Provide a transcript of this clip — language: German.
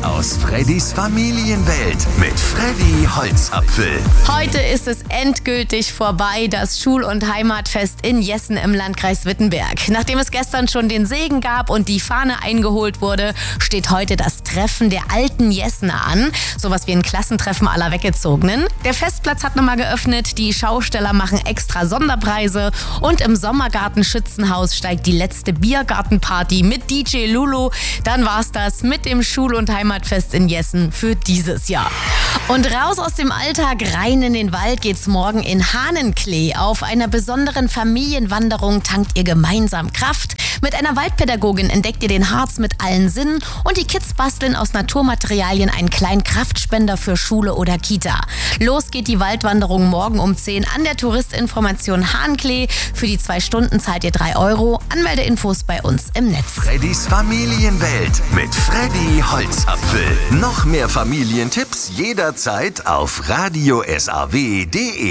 aus Freddys Familienwelt mit Freddy Holzapfel. Heute ist es endgültig vorbei, das Schul- und Heimatfest in Jessen im Landkreis Wittenberg. Nachdem es gestern schon den Segen gab und die Fahne eingeholt wurde, steht heute das Treffen der alten Jessener an. Sowas wie ein Klassentreffen aller Weggezogenen. Der Festplatz hat nochmal geöffnet, die Schausteller machen extra Sonderpreise und im Sommergarten Schützenhaus steigt die letzte Biergartenparty mit DJ Lulu. Dann war's das mit dem Schul- und Heimatfest in Jessen für dieses Jahr. Und raus aus dem Alltag, rein in den Wald geht's morgen in Hahnenklee. Auf einer besonderen Familienwanderung tankt ihr gemeinsam Kraft. Mit einer Waldpädagogin entdeckt ihr den Harz mit allen Sinnen und die Kids basteln aus Naturmaterialien einen kleinen Kraftspender für Schule oder Kita. Los geht die Waldwanderung morgen um 10 an der Touristinformation Hahnenklee. Für die 2 Stunden zahlt ihr 3 €. Anmeldeinfos bei uns im Netz. Freddys Familienwelt mit Freddy Holzapfel. Noch mehr Familientipps jederzeit auf radiosaw.de.